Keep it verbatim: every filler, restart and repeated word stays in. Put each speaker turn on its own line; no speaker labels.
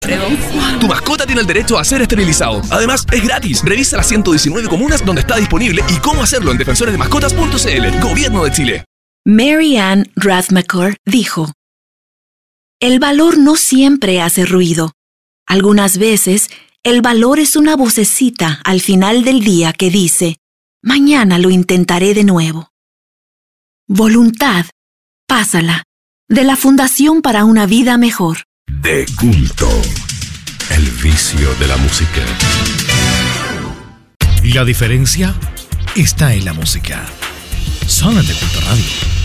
Tu mascota tiene el derecho a ser esterilizado. Además, es gratis. Revisa las ciento diecinueve comunas donde está disponible y cómo hacerlo en defensores de mascotas punto c l. Gobierno de Chile.
Mary Ann Rathmaker dijo: el valor no siempre hace ruido. Algunas veces, el valor es una vocecita al final del día que dice: mañana lo intentaré de nuevo. Voluntad, pásala, de la Fundación para una Vida Mejor.
De culto, el vicio de la música.
La diferencia está en la música. Solo en De Culto Radio.